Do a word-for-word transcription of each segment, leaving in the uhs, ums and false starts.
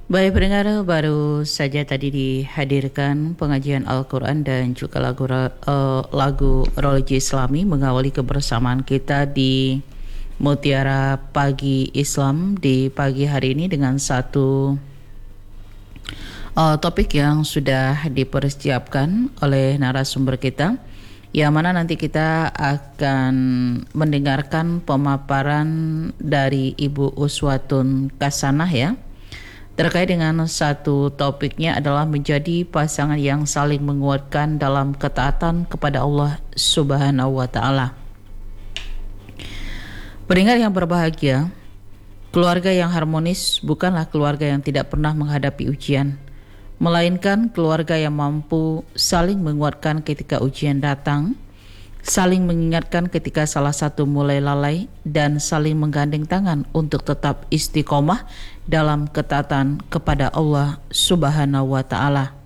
Baik pendengar, baru saja tadi dihadirkan pengajian Al-Quran dan juga lagu uh, lagu religi Islami mengawali kebersamaan kita di Mutiara Pagi Islam di pagi hari ini dengan satu uh, topik yang sudah dipersiapkan oleh narasumber kita, yang mana nanti kita akan mendengarkan pemaparan dari Ibu Uswatun Kasanah ya. Terkait dengan satu topiknya adalah menjadi pasangan yang saling menguatkan dalam ketaatan kepada Allah Subhanahu wa taala. Pendengar yang berbahagia, keluarga yang harmonis bukanlah keluarga yang tidak pernah menghadapi ujian, melainkan keluarga yang mampu saling menguatkan ketika ujian datang, saling mengingatkan ketika salah satu mulai lalai, dan saling menggandeng tangan untuk tetap istiqomah dalam ketaatan kepada Allah Subhanahu wa taala.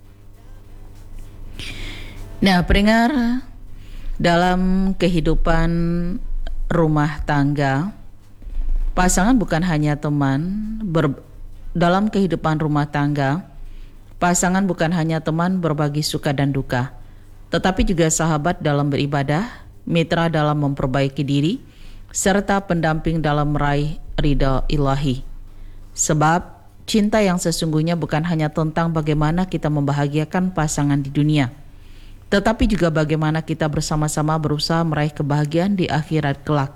Nah, pendengar, dalam kehidupan rumah tangga, pasangan bukan hanya teman ber, dalam kehidupan rumah tangga, pasangan bukan hanya teman berbagi suka dan duka, tetapi juga sahabat dalam beribadah, mitra dalam memperbaiki diri, serta pendamping dalam meraih ridha ilahi. Sebab cinta yang sesungguhnya bukan hanya tentang bagaimana kita membahagiakan pasangan di dunia, tetapi juga bagaimana kita bersama-sama berusaha meraih kebahagiaan di akhirat kelak.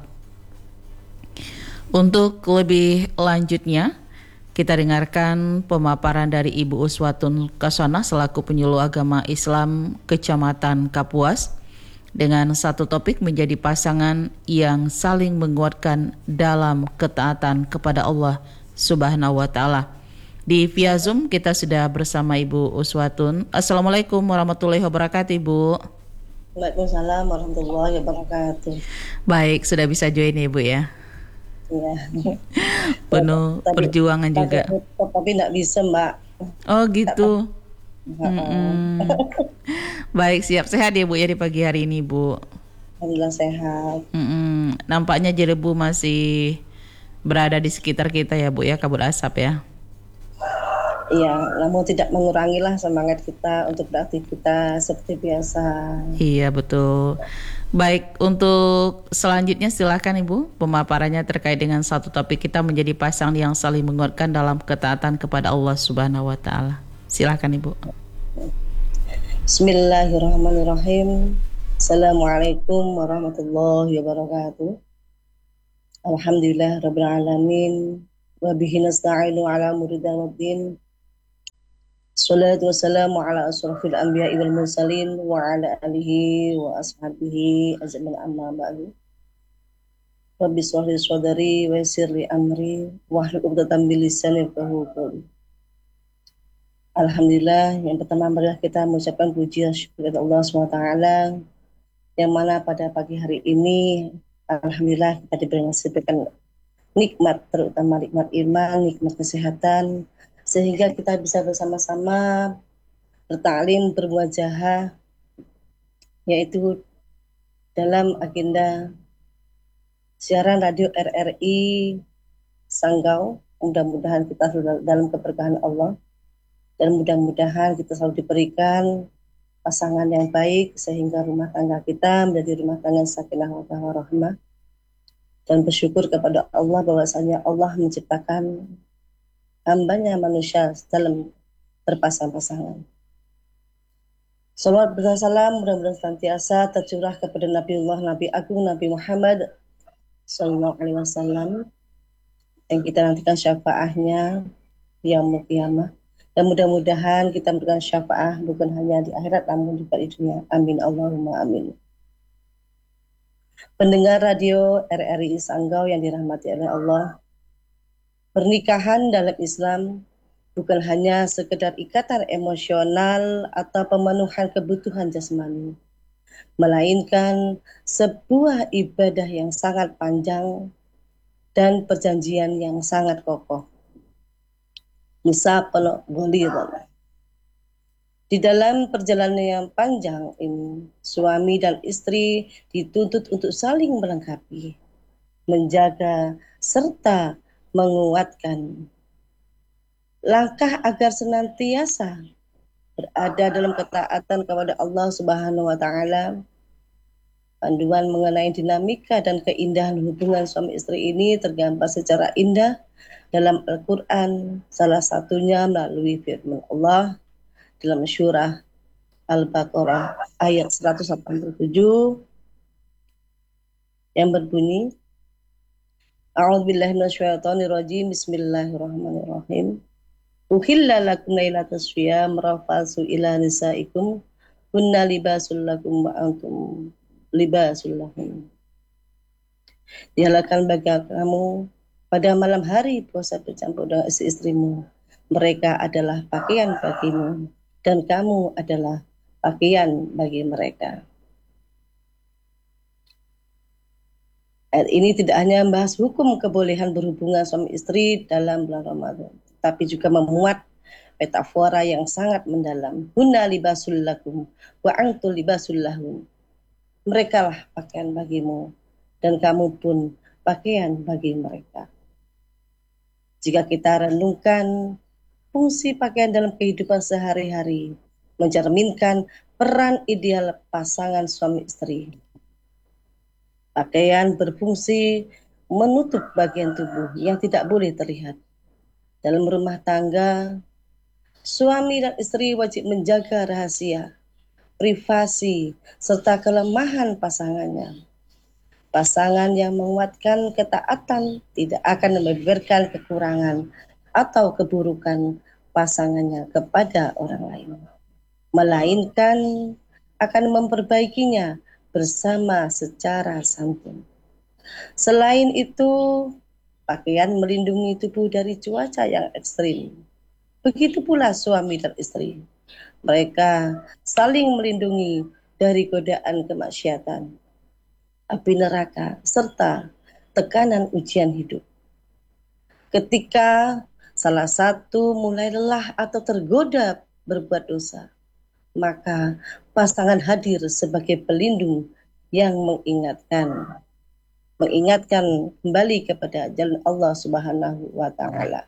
Untuk lebih lanjutnya, kita dengarkan pemaparan dari Ibu Uswatun Kasanah selaku penyuluh agama Islam Kecamatan Kapuas dengan satu topik menjadi pasangan yang saling menguatkan dalam ketaatan kepada Allah Subhanahu wa taala. Di via Zoom kita sudah bersama Ibu Uswatun. Assalamualaikum warahmatullahi wabarakatuh, Ibu. Waalaikumsalam warahmatullahi wabarakatuh. Baik, sudah bisa join ya, Ibu ya. Iya. Penuh Tadi perjuangan juga. tapi nggak bisa, Mbak. Oh gitu. Mm-mm. Baik, siap sehat ya Bu ya di pagi hari ini, Bu. Alhamdulillah sehat. Mm-mm. Nampaknya Jelebu masih berada di sekitar kita ya Bu ya, kabut asap ya. Iya, namun tidak mengurangi lah semangat kita untuk beraktivitas seperti biasa. Iya betul. Baik, untuk selanjutnya silakan Ibu pemaparannya terkait dengan satu topik kita menjadi pasangan yang saling menguatkan dalam ketaatan kepada Allah Subhanahu wa taala. Silakan Ibu. Bismillahirrahmanirrahim. Assalamualaikum warahmatullahi wabarakatuh. Alhamdulillah rabbil alamin wa bihi nasta'inu ala muridan waddin. Salatu wassalamu ala asrafil anbiya'i wal mursalin wa ala alihi wa ashabihi ajmain, amma ba'du. Rabbi shrah li sadri wa yassir li amri wahlul 'uqdatam min lisani yafqahu qawli. Alhamdulillah, yang pertama marilah kita mengucapkan puji dan syukur kepada Allah subhanahu wa taala yang mana pada pagi hari ini alhamdulillah kita diberikan nikmat, terutama nikmat iman, nikmat kesehatan, sehingga kita bisa bersama-sama bertaklim, bermuajahah, yaitu dalam agenda siaran radio R R I Sanggau. Mudah-mudahan kita dalam keberkahan Allah, dan mudah-mudahan kita selalu diberikan pasangan yang baik sehingga rumah tangga kita menjadi rumah tangga sakinah wa rahmah, dan bersyukur kepada Allah bahwasanya Allah menciptakan hambanya manusia dalam berpasang-pasangan. Salawat bersalam mudah-mudahan senantiasa tercurah kepada Nabiullah Nabi Agung Nabi Muhammad Sallallahu Alaihi Wasallam, yang kita nantikan syafaatnya yaumul qiyamah, dan mudah-mudahan kita memberikan syafaat bukan hanya di akhirat namun juga di dunia. Amin Allahumma amin. Pendengar radio R R I Sanggau yang dirahmati oleh Allah, pernikahan dalam Islam bukan hanya sekedar ikatan emosional atau pemenuhan kebutuhan jasmani, melainkan sebuah ibadah yang sangat panjang dan perjanjian yang sangat kokoh. Misal ghalidhah. Di dalam perjalanan yang panjang ini, suami dan istri dituntut untuk saling melengkapi, menjaga serta menguatkan langkah agar senantiasa berada dalam ketaatan kepada Allah Subhanahu wa taala. Panduan mengenai dinamika dan keindahan hubungan suami istri ini tergambar secara indah dalam Al-Quran, salah satunya melalui firman Allah dalam surah Al-Baqarah ayat seratus delapan puluh tujuh yang berbunyi, A'udzubillahi minasyaitonirrajim, Bismillahirrahmanirrahim. Uhilla lakum lailatas syiyam rafasu ila nisaikum hunna libasul lakum wa antum libasul lahum. Dihalalkan bagi kamu pada malam hari puasa bercampur dengan istri-istrimu. Mereka adalah pakaian bagimu dan kamu adalah pakaian bagi mereka. Ayat ini tidak hanya membahas hukum kebolehan berhubungan suami istri dalam bulan Ramadan, tapi juga memuat metafora yang sangat mendalam. Hunna libasul lakum wa antum libasul lahum. Mereka lah pakaian bagimu dan kamu pun pakaian bagi mereka. Jika kita renungkan fungsi pakaian dalam kehidupan sehari-hari, mencerminkan peran ideal pasangan suami istri. Pakaian berfungsi menutup bagian tubuh yang tidak boleh terlihat. Dalam rumah tangga, suami dan istri wajib menjaga rahasia, privasi, serta kelemahan pasangannya. Pasangan yang menguatkan ketaatan tidak akan membeberkan kekurangan atau keburukan pasangannya kepada orang lain, melainkan akan memperbaikinya bersama secara santun. Selain itu, pakaian melindungi tubuh dari cuaca yang ekstrim. Begitu pula suami dan istri. Mereka saling melindungi dari godaan kemaksiatan, api neraka, serta tekanan ujian hidup. Ketika salah satu mulai lelah atau tergoda berbuat dosa, maka pasangan hadir sebagai pelindung yang mengingatkan mengingatkan kembali kepada jalan Allah Subhanahu wa taala.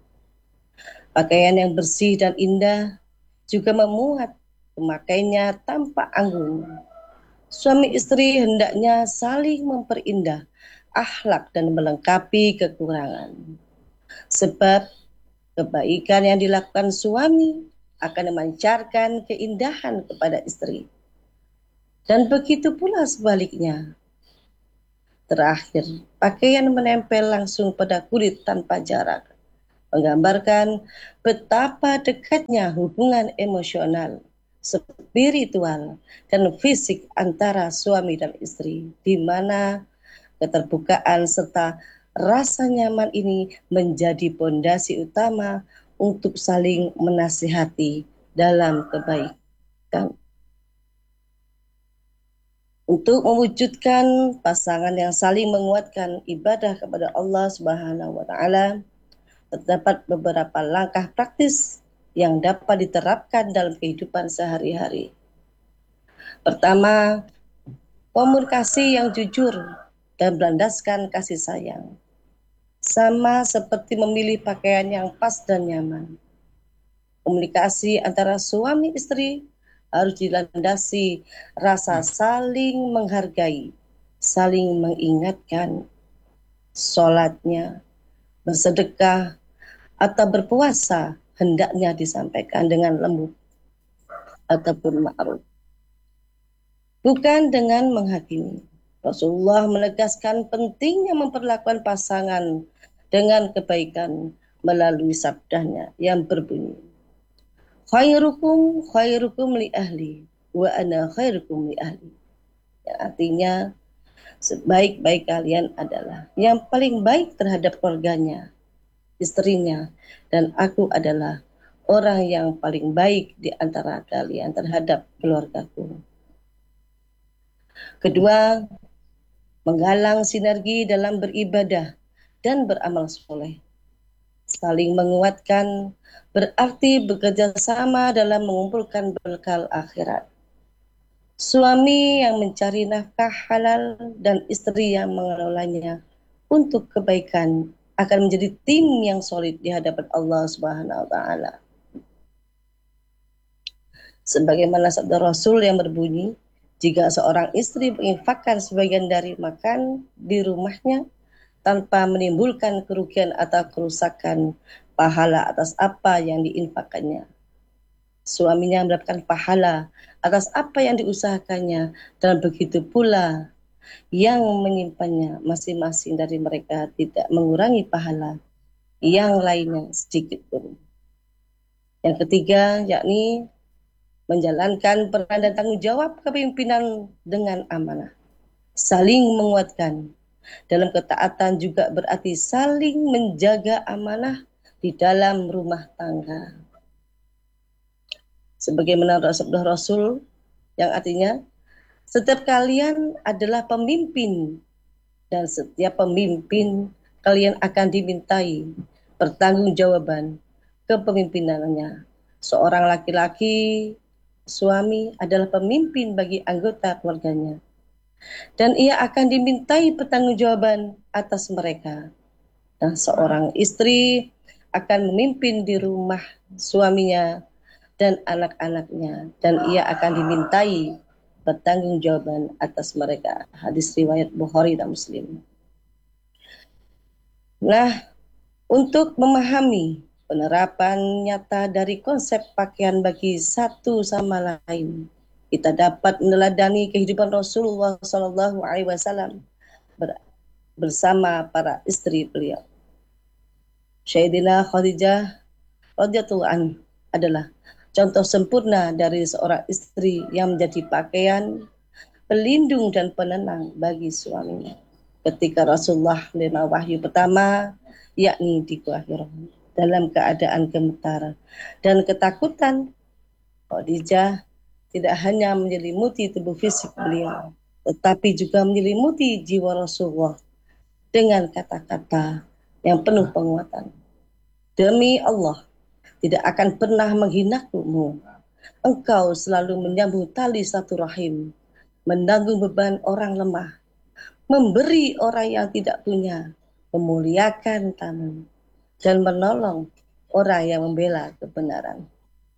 Pakaian yang bersih dan indah juga memuat pemakainya tanpa anggun. Suami istri hendaknya saling memperindah akhlak dan melengkapi kekurangan. Sebab kebaikan yang dilakukan suami akan memancarkan keindahan kepada istri. Dan begitu pula sebaliknya. Terakhir, pakaian menempel langsung pada kulit tanpa jarak, menggambarkan betapa dekatnya hubungan emosional, spiritual, dan fisik antara suami dan istri, di mana keterbukaan serta rasa nyaman ini menjadi pondasi utama untuk saling menasihati dalam kebaikan. Untuk mewujudkan pasangan yang saling menguatkan ibadah kepada Allah Subhanahu wa taala, terdapat beberapa langkah praktis yang dapat diterapkan dalam kehidupan sehari-hari. Pertama, komunikasi yang jujur dan berlandaskan kasih sayang. Sama seperti memilih pakaian yang pas dan nyaman. Komunikasi antara suami istri harus dilandasi rasa saling menghargai, saling mengingatkan. Sholatnya, bersedekah, atau berpuasa hendaknya disampaikan dengan lembut ataupun ma'ruf, bukan dengan menghakimi. Rasulullah menegaskan pentingnya memperlakukan pasangan dengan kebaikan melalui sabdanya yang berbunyi, khairukum khairukum li ahli wa ana khairukum li ahli. Yang artinya, sebaik-baik kalian adalah yang paling baik terhadap keluarganya, istrinya, dan aku adalah orang yang paling baik di antara kalian terhadap keluargaku. Kedua, menggalang sinergi dalam beribadah dan beramal soleh. Saling menguatkan berarti bekerja sama dalam mengumpulkan bekal akhirat. Suami yang mencari nafkah halal dan istri yang mengelolanya untuk kebaikan akan menjadi tim yang solid di hadapan Allah Subhanahu wa taala. Sebagaimana sabda Rasul yang berbunyi, jika seorang istri menginfakkan sebagian dari makan di rumahnya tanpa menimbulkan kerugian atau kerusakan, pahala atas apa yang diinfakkannya. Suaminya mendapatkan pahala atas apa yang diusahakannya, dan begitu pula yang menyimpannya. Masing-masing dari mereka tidak mengurangi pahala yang lainnya sedikit pun. Yang ketiga, yakni menjalankan peran dan tanggung jawab kepemimpinan dengan amanah. Saling menguatkan. Dalam ketaatan juga berarti saling menjaga amanah di dalam rumah tangga. Sebagaimana sabda Rasul yang artinya, setiap kalian adalah pemimpin dan setiap pemimpin kalian akan dimintai pertanggungjawaban kepemimpinannya. Seorang laki-laki suami adalah pemimpin bagi anggota keluarganya, dan ia akan dimintai pertanggungjawaban atas mereka. Dan seorang istri akan memimpin di rumah suaminya dan anak-anaknya, dan ia akan dimintai pertanggungjawaban atas mereka. Hadis riwayat Bukhari dan Muslim. Nah, untuk memahami penerapan nyata dari konsep pakaian bagi satu sama lain, kita dapat meneladani kehidupan Rasulullah shallallahu alaihi wasallam bersama para istri beliau. Sayyidina Khadijah radhiyallahu anha adalah contoh sempurna dari seorang istri yang menjadi pakaian pelindung dan penenang bagi suaminya. Ketika Rasulullah menerima wahyu pertama, yakni di Gua Hira, dalam keadaan gemetar dan ketakutan, Khadijah tidak hanya menyelimuti tubuh fisik beliau, tetapi juga menyelimuti jiwa Rasulullah dengan kata-kata yang penuh penguatan. Demi Allah, tidak akan pernah menghinamu. Engkau selalu menyambung tali satu rahim, menanggung beban orang lemah, memberi orang yang tidak punya, memuliakan tamu, dan menolong orang yang membela kebenaran.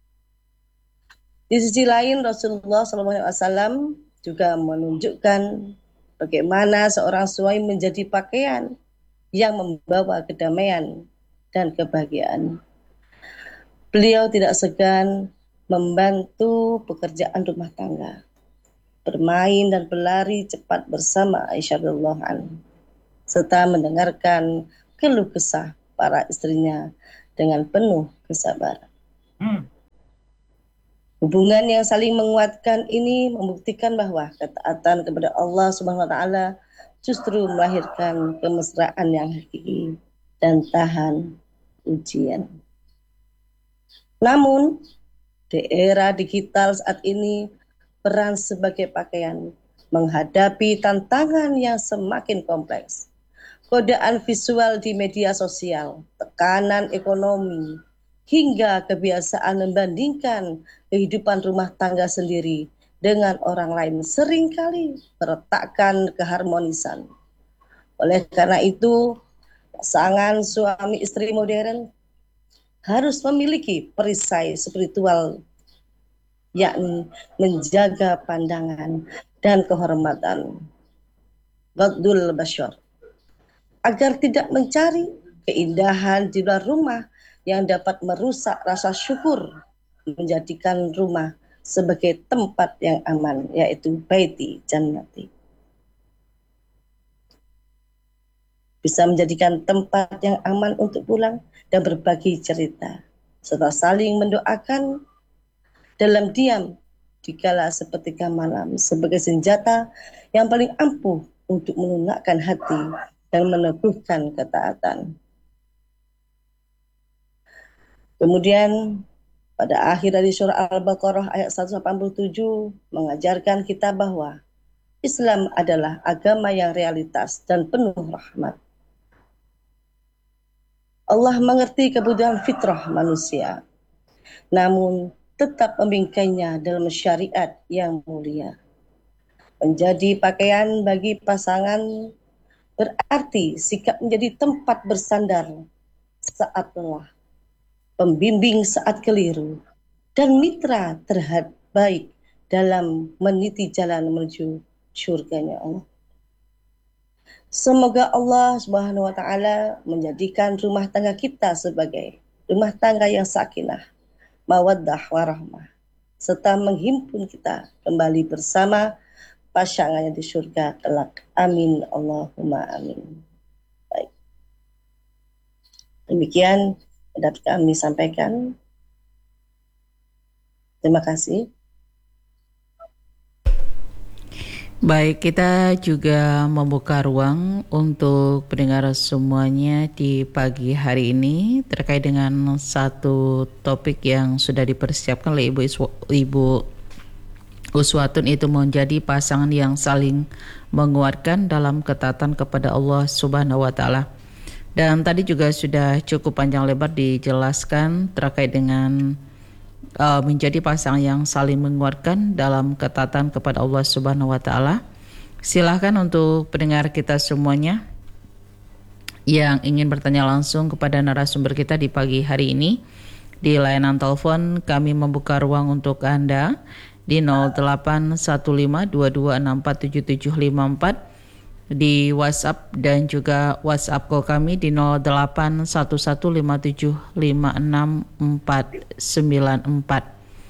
Di sisi lain, Rasulullah shallallahu alaihi wasallam juga menunjukkan bagaimana seorang suami menjadi pakaian yang membawa kedamaian dan kebahagiaan. Beliau tidak segan membantu pekerjaan rumah tangga, bermain dan berlari cepat bersama Aisyah radhiyallahu anha, serta mendengarkan keluh kesah para istrinya dengan penuh kesabaran. Hmm. Hubungan yang saling menguatkan ini membuktikan bahwa ketaatan kepada Allah Subhanahu wa taala justru melahirkan kemesraan yang hakiki dan tahan ujian. Namun, di era digital saat ini, peran sebagai pakaian menghadapi tantangan yang semakin kompleks. Godaan visual di media sosial, tekanan ekonomi, hingga kebiasaan membandingkan kehidupan rumah tangga sendiri dengan orang lain seringkali meretakkan keharmonisan. Oleh karena itu, pasangan suami istri modern harus memiliki perisai spiritual, yakni menjaga pandangan dan kehormatan Ghaddul Basyar, agar tidak mencari keindahan di luar rumah yang dapat merusak rasa syukur, menjadikan rumah sebagai tempat yang aman, yaitu baiti jannati. Bisa menjadikan tempat yang aman untuk pulang dan berbagi cerita, serta saling mendoakan dalam diam dikala sepertiga malam, sebagai senjata yang paling ampuh untuk melunakkan hati dan meneguhkan ketaatan. Kemudian pada akhir dari surah Al-Baqarah ayat seratus delapan puluh tujuh mengajarkan kita bahwa Islam adalah agama yang realitas dan penuh rahmat. Allah mengerti kebutuhan fitrah manusia, namun tetap membingkainya dalam syariat yang mulia. Menjadi pakaian bagi pasangan berarti sikap menjadi tempat bersandar saat lelah, pembimbing saat keliru, dan mitra terhadap baik dalam meniti jalan menuju syurganya Allah. Semoga Allah Subhanahu wa taala menjadikan rumah tangga kita sebagai rumah tangga yang sakinah, mawaddah warahmah, serta menghimpun kita kembali bersama pasangannya di surga kelak. Amin Allahumma amin. Baik. Demikian dapat kami sampaikan. Terima kasih. Baik, kita juga membuka ruang untuk pendengar semuanya di pagi hari ini terkait dengan satu topik yang sudah dipersiapkan oleh Ibu Iswa, Ibu Uswatun, itu menjadi pasangan yang saling menguatkan dalam ketaatan kepada Allah Subhanahu wa taala. Dan tadi juga sudah cukup panjang lebar dijelaskan terkait dengan Uh, menjadi pasangan yang saling menguatkan dalam ketaatan kepada Allah Subhanahu wa taala. Silahkan untuk pendengar kita semuanya yang ingin bertanya langsung kepada narasumber kita di pagi hari ini, di layanan telepon kami membuka ruang untuk Anda di nol delapan satu lima dua dua enam empat tujuh tujuh lima empat, di WhatsApp dan juga WhatsApp call kami di nol delapan satu satu lima tujuh lima enam empat sembilan empat.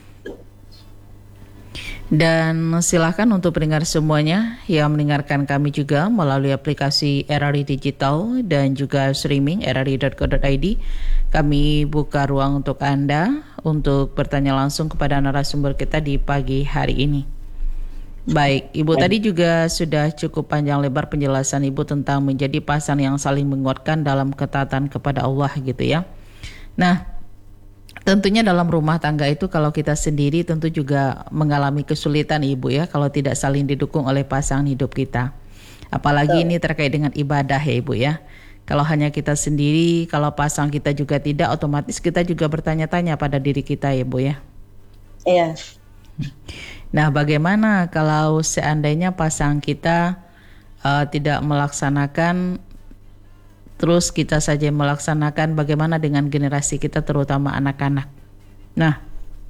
Dan silakan untuk pendengar semuanya yang mendengarkan kami juga melalui aplikasi R R I Digital dan juga streaming r r i dot co dot i d. Kami buka ruang untuk Anda untuk bertanya langsung kepada narasumber kita di pagi hari ini. Baik, Ibu tadi juga sudah cukup panjang lebar penjelasan Ibu tentang menjadi pasangan yang saling menguatkan dalam ketaatan kepada Allah gitu ya. Nah, tentunya dalam rumah tangga itu kalau kita sendiri tentu juga mengalami kesulitan Ibu ya, kalau tidak saling didukung oleh pasangan hidup kita. Apalagi ini terkait dengan ibadah ya Ibu ya. Kalau hanya kita sendiri, kalau pasangan kita juga tidak, otomatis kita juga bertanya-tanya pada diri kita ya Ibu ya. Iya. Nah, bagaimana kalau seandainya pasangan kita uh, tidak melaksanakan, terus kita saja melaksanakan, bagaimana dengan generasi kita terutama anak-anak? Nah,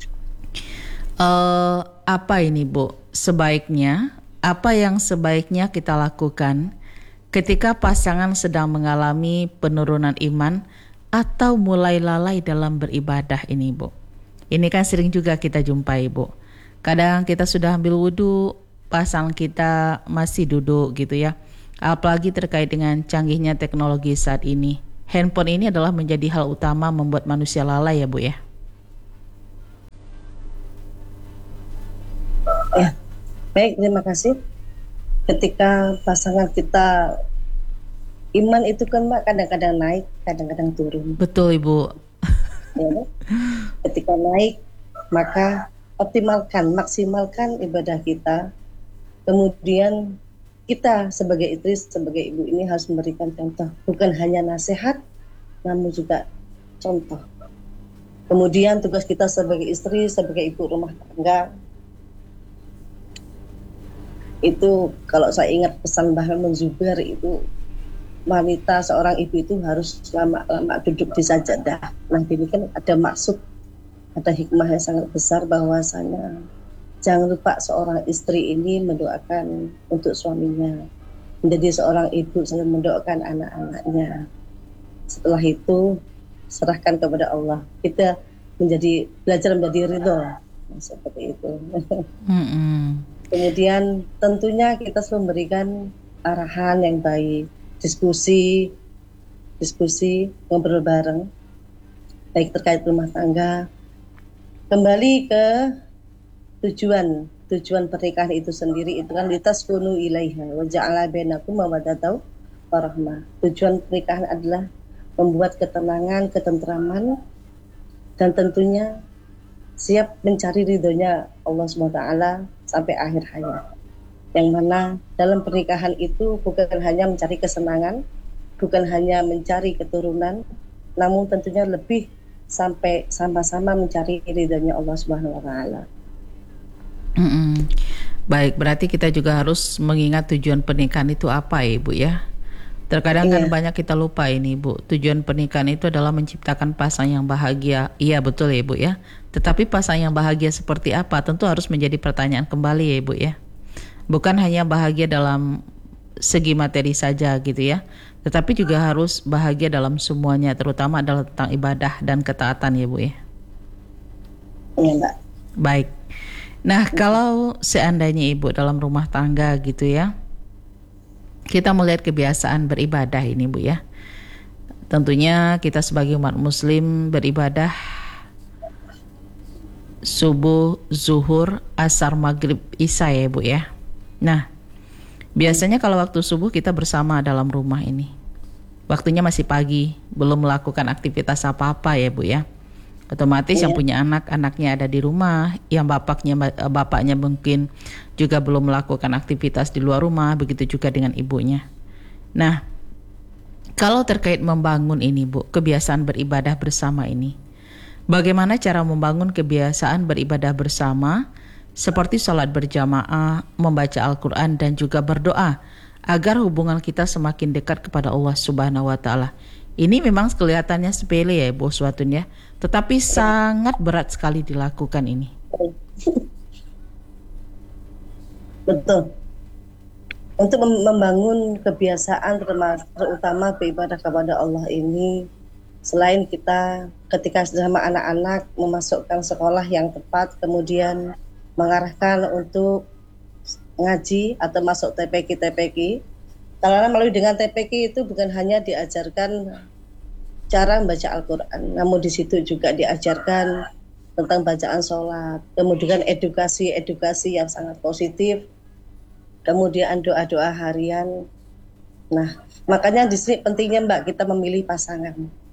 uh, apa ini Bu? Sebaiknya, apa yang sebaiknya kita lakukan ketika pasangan sedang mengalami penurunan iman atau mulai lalai dalam beribadah ini Bu? Ini kan sering juga kita jumpai Bu. Kadang kita sudah ambil wudhu, pasangan kita masih duduk gitu ya. Apalagi terkait dengan canggihnya teknologi saat ini. Handphone ini adalah menjadi hal utama membuat manusia lalai ya Bu ya. Ya, baik, terima kasih. Ketika pasangan kita, iman itu kan Mbak kadang-kadang naik, kadang-kadang turun. Betul Ibu. Ya, ketika naik, maka optimalkan, maksimalkan ibadah kita. Kemudian kita sebagai istri, sebagai ibu ini harus memberikan contoh. Bukan hanya nasihat, namun juga contoh. Kemudian tugas kita sebagai istri, sebagai ibu rumah tangga, itu kalau saya ingat pesan Mbah Mun Zubair itu, wanita seorang ibu itu harus lama-lama duduk di sajadah. Nah ini kan ada maksud, ada hikmah yang sangat besar bahwasanya jangan lupa seorang istri ini mendoakan untuk suaminya, menjadi seorang ibu selalu mendoakan anak-anaknya. Setelah itu serahkan kepada Allah. Kita menjadi belajar menjadi ridho, seperti itu. Mm-hmm. Kemudian tentunya kita selalu memberikan arahan yang baik, diskusi, diskusi ngobrol bareng, baik terkait rumah tangga. Kembali ke tujuan tujuan pernikahan itu sendiri, itu kan litaskunu ilaiha wa ja'ala bainakum mawaddatan warahmah. Tujuan pernikahan adalah membuat ketenangan, ketentraman, dan tentunya siap mencari ridhonya Allah subhanahu wa taala sampai akhir hayat. Yang mana dalam pernikahan itu bukan hanya mencari kesenangan, bukan hanya mencari keturunan, namun tentunya lebih sampai sama-sama mencari ridhonya Allah Subhanahu wa taala. Mm-mm. Baik, berarti kita juga harus mengingat tujuan pernikahan itu apa ya Ibu ya. Terkadang kan Iya, banyak kita lupa ini Bu, tujuan pernikahan itu adalah menciptakan pasangan yang bahagia. Iya betul ya Bu ya. Tetapi pasangan yang bahagia seperti apa tentu harus menjadi pertanyaan kembali ya Bu ya. Bukan hanya bahagia dalam segi materi saja gitu ya. Tetapi juga harus bahagia dalam semuanya, terutama adalah tentang ibadah dan ketaatan ya Bu ya. iya Mbak. Baik. Nah, kalau seandainya Ibu dalam rumah tangga gitu ya, kita melihat kebiasaan beribadah ini Bu ya. Tentunya kita sebagai umat muslim beribadah subuh, zuhur, asar, maghrib, isya ya Bu ya. Nah, biasanya kalau waktu subuh kita bersama dalam rumah ini. Waktunya masih pagi, belum melakukan aktivitas apa-apa ya Bu ya. Otomatis yang Iya, punya anak, anaknya ada di rumah, yang bapaknya bapaknya mungkin juga belum melakukan aktivitas di luar rumah, begitu juga dengan ibunya. Nah, kalau terkait membangun ini Bu, kebiasaan beribadah bersama ini, bagaimana cara membangun kebiasaan beribadah bersama seperti sholat berjamaah, membaca Al-Quran dan juga berdoa agar hubungan kita semakin dekat kepada Allah Subhanahu wa Ta'ala. Ini memang kelihatannya sepele ya Bu Suatun ya, tetapi sangat berat sekali dilakukan ini. betul. Untuk mem- membangun kebiasaan termas- terutama beribadah kepada Allah ini, selain kita ketika sama anak-anak memasukkan sekolah yang tepat, kemudian mengarahkan untuk ngaji atau masuk T P Q T P Q. Karena melalui dengan T P Q itu bukan hanya diajarkan cara membaca Al-Quran, namun di situ juga diajarkan tentang bacaan sholat, kemudian edukasi-edukasi yang sangat positif, kemudian doa-doa harian. Nah, makanya di sini pentingnya Mbak kita memilih pasangan.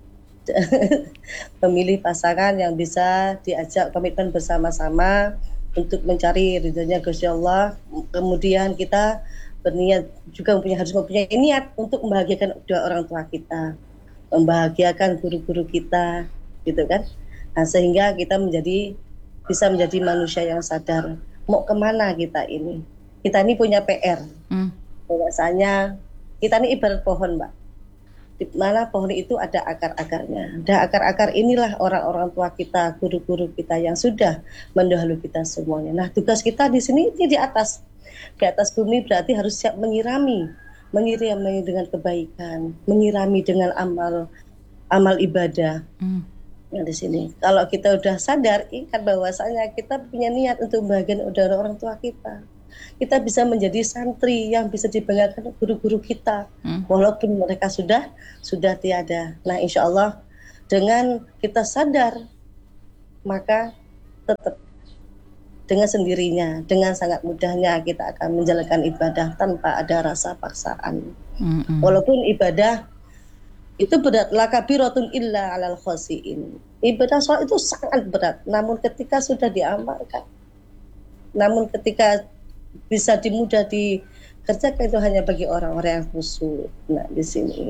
Memilih pasangan yang bisa diajak komitmen bersama-sama untuk mencari ridhonya Gusti Allah. Kemudian kita berniat juga mempunyai, harus mempunyai niat untuk membahagiakan dua orang tua kita, membahagiakan guru-guru kita, gitu kan? Nah, sehingga kita menjadi bisa menjadi manusia yang sadar. Mau kemana kita ini? Kita ini punya P R. Hmm. Bahwasanya kita ini ibarat pohon, Mbak. Di mana pohon itu ada akar-akarnya. Ada akar-akar inilah orang-orang tua kita, guru-guru kita yang sudah mendahului kita semuanya. Nah, tugas kita di sini ini di atas. Di atas bumi berarti harus siap menyirami, menyirami dengan kebaikan, menyirami dengan amal amal ibadah. Hmm. Nah, di sini kalau kita udah sadar ingat bahwasanya kita punya niat untuk membahagiakan orang tua kita, kita bisa menjadi santri yang bisa dibanggakan guru-guru kita, hmm. walaupun mereka sudah sudah tiada. Nah, insya Allah dengan kita sadar, maka tetap dengan sendirinya, dengan sangat mudahnya kita akan menjalankan ibadah tanpa ada rasa paksaan. Hmm. Walaupun ibadah itu berat, la kabiratun illa alal khosiin. Ibadah sholat itu sangat berat, namun ketika sudah diamalkan, namun ketika bisa dimudah dikerjakan itu hanya bagi orang-orang yang khusyuk. Nah, di sini.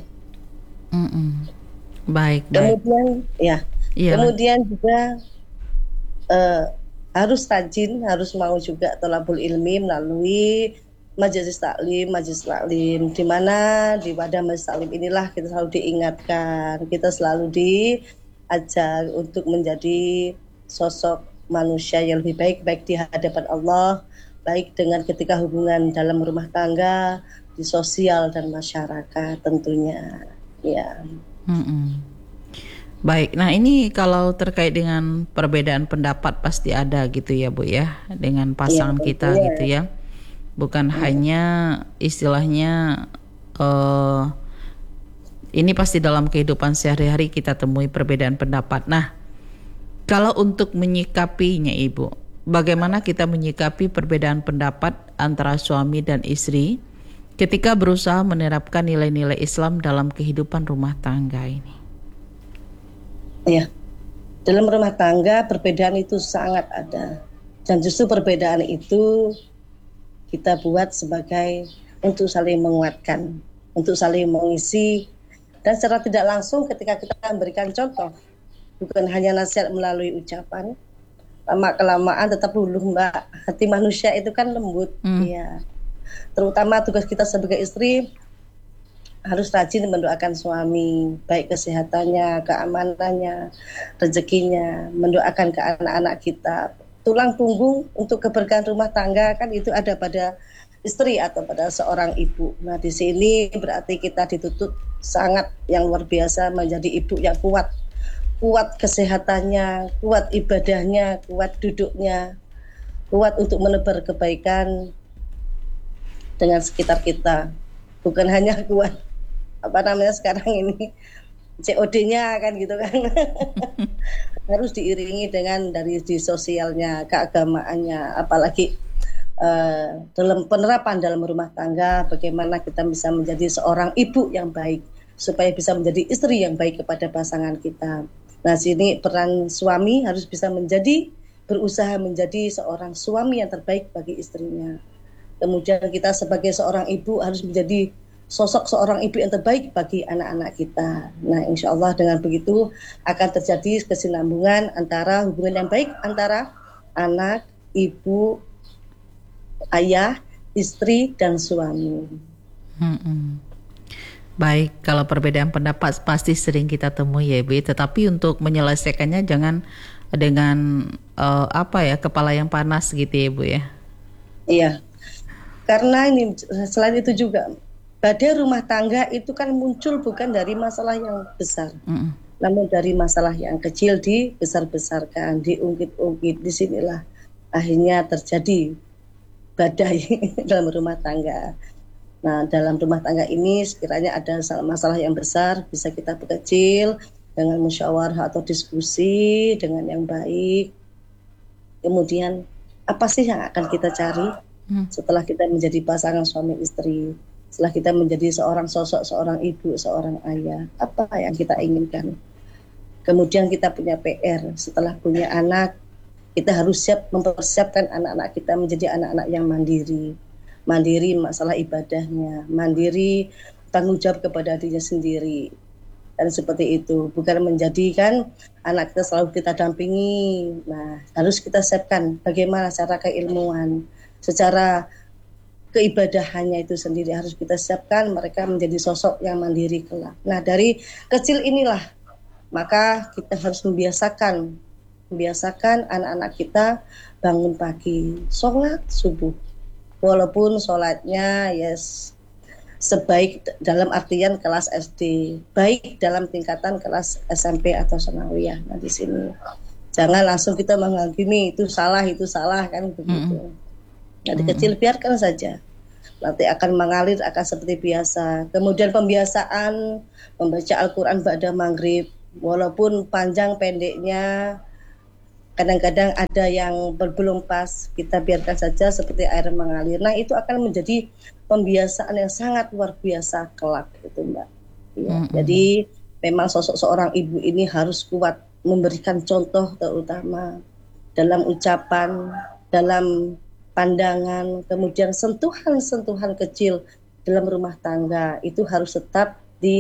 Mm-mm. Baik, kemudian baik. ya, iya. Kemudian juga uh, harus rajin, harus mau juga thalabul ilmi melalui majelis taklim, majelis taklim di mana di wadah majelis taklim inilah kita selalu diingatkan, kita selalu diajak untuk menjadi sosok manusia yang lebih baik, baik di hadapan Allah, baik dengan ketika hubungan dalam rumah tangga, di sosial dan masyarakat tentunya. Ya. Mm-mm. Baik, nah ini kalau terkait dengan perbedaan pendapat pasti ada gitu ya Bu ya, dengan pasangan ya, kita ya. Gitu ya. Bukan ya. Hanya istilahnya uh, ini pasti dalam kehidupan sehari-hari kita temui perbedaan pendapat. Nah, kalau untuk menyikapinya Ibu, bagaimana kita menyikapi perbedaan pendapat antara suami dan istri ketika berusaha menerapkan nilai-nilai Islam dalam kehidupan rumah tangga ini? Ya, dalam rumah tangga perbedaan itu sangat ada, dan justru perbedaan itu kita buat sebagai untuk saling menguatkan, untuk saling mengisi, dan secara tidak langsung ketika kita memberikan contoh, bukan hanya nasihat melalui ucapan, lama kelamaan tetap luluh Mbak, hati manusia itu kan lembut, hmm. ya. Terutama tugas kita sebagai istri harus rajin mendoakan suami, baik kesehatannya, keamanannya, rezekinya, mendoakan ke anak-anak kita. Tulang punggung untuk keberkahan rumah tangga kan itu ada pada istri atau pada seorang ibu. Nah, di sini berarti kita dituntut sangat yang luar biasa menjadi ibu yang kuat. Kuat kesehatannya, kuat ibadahnya, kuat duduknya, kuat untuk menebar kebaikan dengan sekitar kita. Bukan hanya kuat apa namanya sekarang ini C O D-nya kan gitu kan. Harus diiringi dengan dari di sosialnya, keagamaannya, apalagi uh, dalam penerapan dalam rumah tangga, bagaimana kita bisa menjadi seorang ibu yang baik supaya bisa menjadi istri yang baik kepada pasangan kita. Nah, sini peran suami harus bisa menjadi berusaha menjadi seorang suami yang terbaik bagi istrinya. Kemudian kita sebagai seorang ibu harus menjadi sosok seorang ibu yang terbaik bagi anak-anak kita. Nah, insya Allah dengan begitu akan terjadi kesinambungan antara hubungan yang baik antara anak, ibu, ayah, istri, dan suami. Hmm-mm. Baik, kalau perbedaan pendapat pasti sering kita temui ya Ibu, tetapi untuk menyelesaikannya jangan dengan uh, apa ya kepala yang panas gitu ya Ibu ya. Iya, karena ini selain itu juga badai rumah tangga itu kan muncul bukan dari masalah yang besar, mm. namun dari masalah yang kecil dibesar-besarkan, diungkit-ungkit. Disinilah akhirnya terjadi badai dalam rumah tangga. Nah, dalam rumah tangga ini sekiranya ada masalah yang besar, bisa kita perkecil dengan musyawarah atau diskusi dengan yang baik. Kemudian apa sih yang akan kita cari mm. setelah kita menjadi pasangan suami istri? Setelah kita menjadi seorang sosok, seorang ibu, seorang ayah, apa yang kita inginkan? Kemudian kita punya P R, setelah punya anak, kita harus siap mempersiapkan anak-anak kita menjadi anak-anak yang mandiri. Mandiri masalah ibadahnya, mandiri tanggung jawab kepada dirinya sendiri. Dan seperti itu, bukan menjadikan anak kita selalu kita dampingi. Nah, harus kita siapkan bagaimana cara keilmuan, secara keibadahannya itu sendiri harus kita siapkan mereka menjadi sosok yang mandiri kelak. Nah, dari kecil inilah maka kita harus membiasakan membiasakan anak-anak kita bangun pagi, sholat subuh. Walaupun sholatnya yes sebaik dalam artian kelas S D, baik dalam tingkatan kelas S M P atau sanawiyah. Nah, di sini jangan langsung kita menghakimi itu salah, itu salah kan begitu. Mm-hmm. Dari mm-hmm. kecil biarkan saja. Nanti akan mengalir akan seperti biasa. Kemudian pembiasaan membaca Al-Quran ba'da maghrib, walaupun panjang pendeknya kadang-kadang ada yang belum pas, kita biarkan saja seperti air mengalir. Nah, itu akan menjadi pembiasaan yang sangat luar biasa kelak itu Mbak ya. Mm-hmm. Jadi memang sosok seorang ibu ini harus kuat memberikan contoh, terutama dalam ucapan, dalam pandangan, kemudian sentuhan-sentuhan kecil dalam rumah tangga itu harus tetap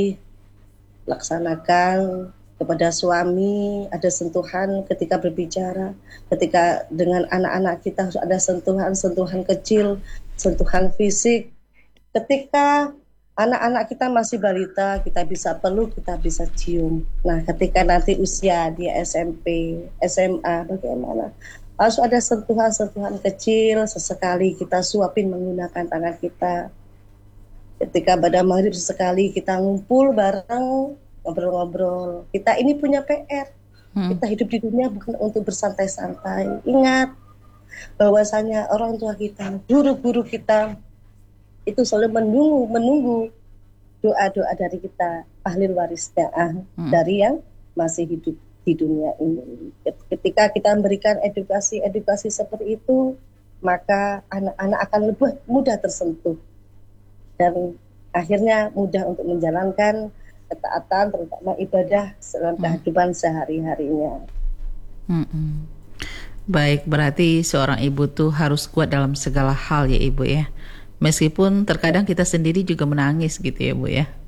dilaksanakan. Kepada suami ada sentuhan ketika berbicara, ketika dengan anak-anak kita harus ada sentuhan-sentuhan kecil, sentuhan fisik. Ketika anak-anak kita masih balita, kita bisa peluk, kita bisa cium. Nah, ketika nanti usia dia S M P, S M A, bagaimana? Harus ada sentuhan-sentuhan kecil, sesekali kita suapin menggunakan tangan kita. Ketika pada maghrib sesekali kita ngumpul bareng, ngobrol-ngobrol. Kita ini punya P R. Hmm. Kita hidup di dunia bukan untuk bersantai-santai. Ingat bahwasanya orang tua kita, guru-guru kita itu selalu menunggu, menunggu doa-doa dari kita, ahli warisnya hmm. dari yang masih hidup di dunia ini. Ketika kita memberikan edukasi-edukasi seperti itu, maka anak-anak akan lebih mudah tersentuh dan akhirnya mudah untuk menjalankan ketaatan, terutama ibadah dalam kehidupan hmm. sehari-harinya. Hmm-hmm. Baik, berarti seorang ibu tuh harus kuat dalam segala hal ya Ibu ya. Meskipun terkadang kita sendiri juga menangis gitu ya Bu ya.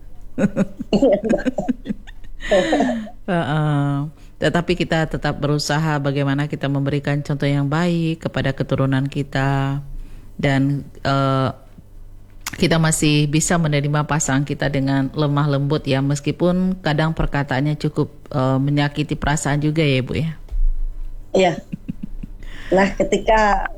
uh-uh. Tetapi kita tetap berusaha bagaimana kita memberikan contoh yang baik kepada keturunan kita dan uh, kita masih bisa menerima pasangan kita dengan lemah lembut ya, meskipun kadang perkataannya cukup uh, menyakiti perasaan juga ya Ibu ya. Iya. Nah, ketika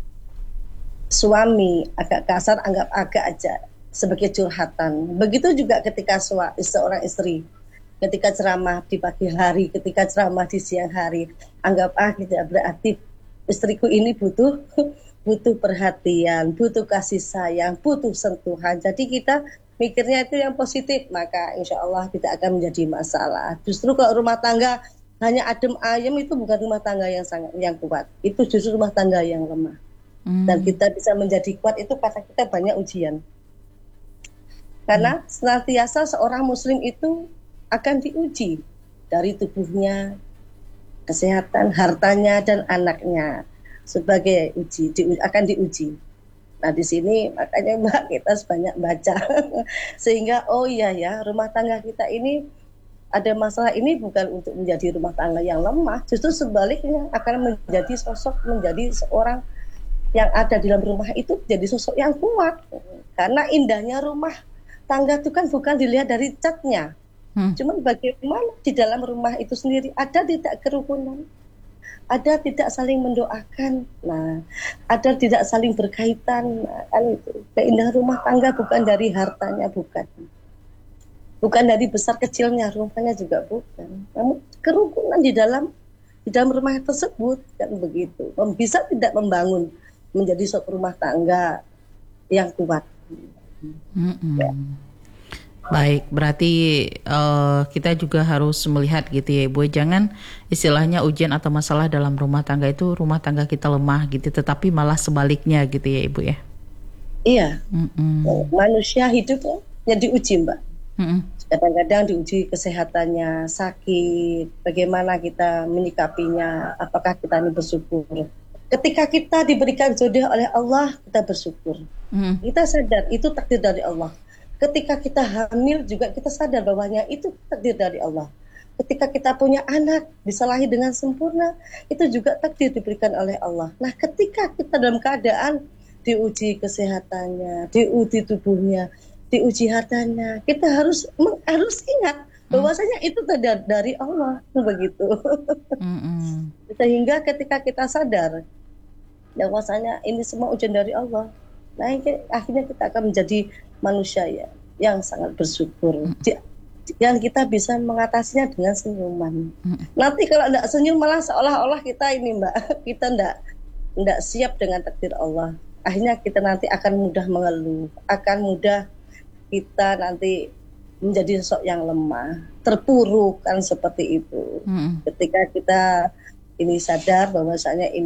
suami agak kasar, anggap agak aja sebagai curhatan. Begitu juga ketika suami, seorang istri, ketika ceramah di pagi hari, ketika ceramah di siang hari, anggap ah tidak berarti istriku ini butuh butuh perhatian, butuh kasih sayang, butuh sentuhan. Jadi kita mikirnya itu yang positif, maka insya Allah tidak akan menjadi masalah. Justru kalau rumah tangga hanya adem ayem, itu bukan rumah tangga yang sangat yang kuat. Itu justru rumah tangga yang lemah. Hmm. Dan kita bisa menjadi kuat itu karena kita banyak ujian. Karena hmm. senantiasa seorang muslim itu akan diuji dari tubuhnya, kesehatan, hartanya, dan anaknya. Sebagai uji, di, akan diuji. Nah di sini makanya Mbak kita sebanyak baca sehingga oh iya ya rumah tangga kita ini ada masalah ini bukan untuk menjadi rumah tangga yang lemah, justru sebaliknya akan menjadi sosok menjadi seorang yang ada di dalam rumah itu jadi sosok yang kuat. Karena indahnya rumah tangga itu kan bukan dilihat dari catnya, hmm. cuman bagaimana di dalam rumah itu sendiri ada tidak kerukunan. Ada tidak saling mendoakan, nah ada tidak saling berkaitan, nah, kan itu keindahan rumah tangga bukan dari hartanya, bukan, bukan dari besar kecilnya rumahnya juga bukan, namun kerukunan di dalam di dalam rumah tersebut kan begitu, bisa tidak membangun menjadi suatu rumah tangga yang kuat. Ya. Baik, berarti uh, kita juga harus melihat gitu ya Ibu. Jangan istilahnya ujian atau masalah dalam rumah tangga itu rumah tangga kita lemah gitu, tetapi malah sebaliknya gitu ya Ibu ya. Iya, Mm-mm. manusia hidup ya diuji Mbak. Mm-mm. Kadang-kadang diuji kesehatannya, sakit, bagaimana kita menyikapinya, apakah kita ini bersyukur. Ketika kita diberikan jodoh oleh Allah, kita bersyukur. Mm. Kita sadar itu takdir dari Allah. Ketika kita hamil juga kita sadar bahwanya itu takdir dari Allah. Ketika kita punya anak disalahi dengan sempurna, itu juga takdir diberikan oleh Allah. Nah, ketika kita dalam keadaan diuji kesehatannya, diuji tubuhnya, diuji hartanya, kita harus harus ingat bahwasanya itu dari Allah, begitu. Mm-hmm. Sehingga ketika kita sadar bahwasanya ini semua ujian dari Allah, nah akhirnya kita akan menjadi manusia ya yang sangat bersyukur. Dan kita bisa mengatasinya dengan senyuman. Nanti kalau tidak senyum malah seolah-olah kita ini Mbak, kita tidak tidak siap dengan takdir Allah. Akhirnya kita nanti akan mudah mengeluh, akan mudah kita nanti menjadi sosok yang lemah, terpuruk kan seperti itu. Ketika kita ini sadar bahwasanya ini